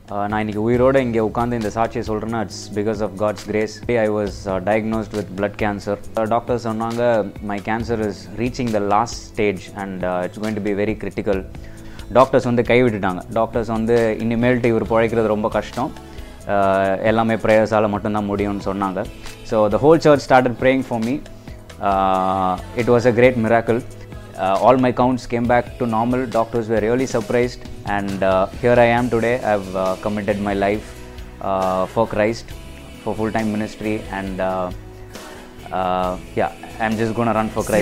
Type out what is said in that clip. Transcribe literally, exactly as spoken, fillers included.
நான் இன்றைக்கி உயிரோடு இங்கே உட்காந்து இந்த சாட்சியை சொல்கிறேன்னா it's because of God's grace. I was diagnosed with blood cancer. Doctor சொன்னாங்க my cancer is reaching the last stage and it's going to be very critical. Doctors வந்து கைவிட்டுட்டாங்க. டாக்டர்ஸ் வந்து இனிமேல்ட்டு இவர் பிழைக்கிறது ரொம்ப கஷ்டம், எல்லாமே ப்ரேயர்ஸால் மட்டும்தான் முடியும்னு சொன்னாங்க. So the whole search started praying for me. It was a great miracle. Uh, all my counts came back to normal. Doctors were really surprised, and uh, here I am today. I've uh, committed my life uh, for Christ, for full-time ministry, and uh, uh, yeah, I'm just gonna run for Christ.